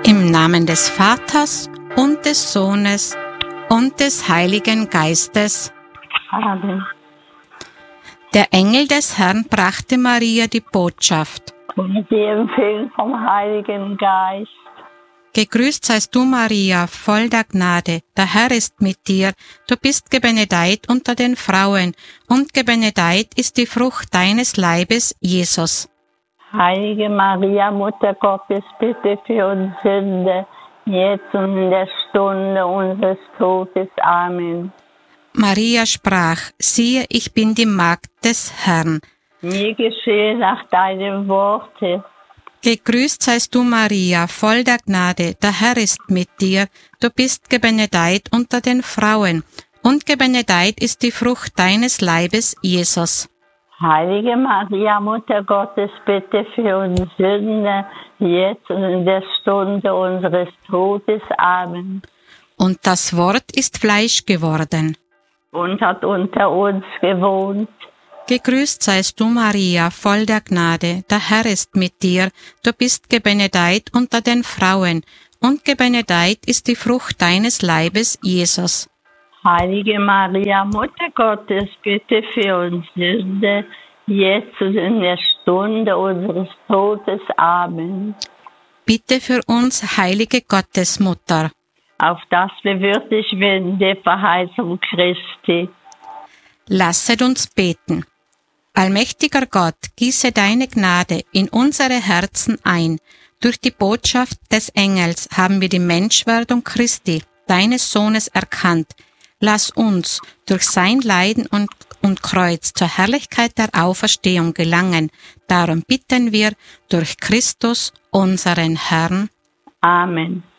Im Namen des Vaters und des Sohnes und des Heiligen Geistes. Amen. Der Engel des Herrn brachte Maria die Botschaft. Und sie empfing vom Heiligen Geist. Gegrüßt seist du, Maria, voll der Gnade, der Herr ist mit dir. Du bist gebenedeit unter den Frauen, und gebenedeit ist die Frucht deines Leibes, Jesus. Heilige Maria, Mutter Gottes, bitte für uns Sünder, jetzt und in der Stunde unseres Todes. Amen. Maria sprach, siehe, ich bin die Magd des Herrn. Mir geschehe nach deinem Worte. Gegrüßt seist du, Maria, voll der Gnade, der Herr ist mit dir. Du bist gebenedeit unter den Frauen, und gebenedeit ist die Frucht deines Leibes, Jesus. Heilige Maria, Mutter Gottes, bitte für uns Sünder, jetzt und in der Stunde unseres Todes. Amen. Und das Wort ist Fleisch geworden. Und hat unter uns gewohnt. Gegrüßt seist du, Maria, voll der Gnade, der Herr ist mit dir. Du bist gebenedeit unter den Frauen, und gebenedeit ist die Frucht deines Leibes, Jesus. Heilige Maria, Mutter Gottes, bitte für uns Sünder, jetzt und in der Stunde unseres Todes. Amen. Bitte für uns, heilige Gottesmutter, auf dass wir würdig werden der Verheißung Christi. Lasset uns beten. Allmächtiger Gott, gieße deine Gnade in unsere Herzen ein. Durch die Botschaft des Engels haben wir die Menschwerdung Christi, deines Sohnes, erkannt. Lass uns durch sein Leiden und Kreuz zur Herrlichkeit der Auferstehung gelangen. Darum bitten wir durch Christus, unseren Herrn. Amen.